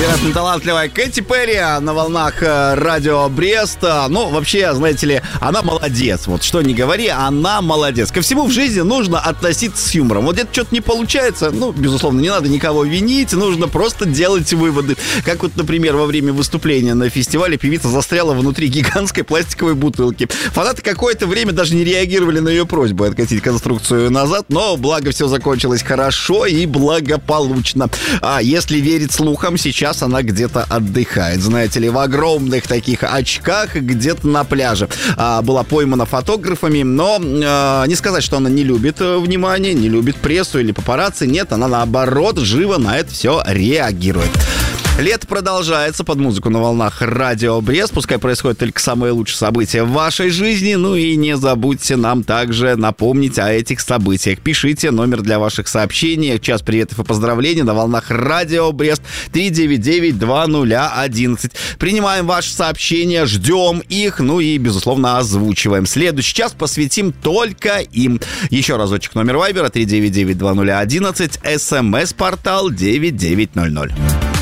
Невероятно талантливая Кэти Перри на волнах радио Брест. Ну, вообще, знаете ли, она молодец. Вот что ни говори, она молодец. Ко всему в жизни нужно относиться с юмором. Вот где-то что-то не получается, ну, безусловно, не надо никого винить, нужно просто делать выводы. Как вот, например, во время выступления на фестивале певица застряла внутри гигантской пластиковой бутылки. Фанаты какое-то время даже не реагировали на ее просьбу откатить конструкцию назад, но благо все закончилось хорошо и благополучно. А если верить слухам, сейчас она где-то отдыхает, знаете ли, в огромных таких очках где-то на пляже. Была поймана фотографами, но не сказать, что она не любит внимания, не любит прессу или папарацци. Нет, она наоборот живо на это все реагирует. Лето продолжается под музыку на волнах радио Брест. Пускай происходят только самые лучшие события в вашей жизни. Ну и не забудьте нам также напомнить о этих событиях. Пишите номер для ваших сообщений. Час приветов и поздравлений на волнах радио Брест 399-2011. Принимаем ваши сообщения, ждем их, ну и, безусловно, озвучиваем. Следующий час посвятим только им. Еще разочек номер вайбера 399-2011, смс-портал 9900.